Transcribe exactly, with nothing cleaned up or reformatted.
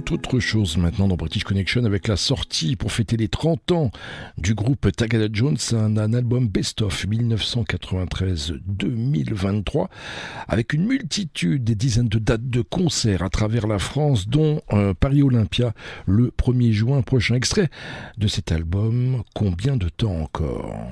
toute autre chose maintenant dans British Connection avec la sortie pour fêter les trente ans du groupe Tagada Jones, un, un album best-of dix-neuf cent quatre-vingt-treize à deux mille vingt-trois avec une multitude, des dizaines de dates de concerts à travers la France, dont euh, Paris Olympia le premier juin prochain. Extrait de cet album, Combien de temps encore ?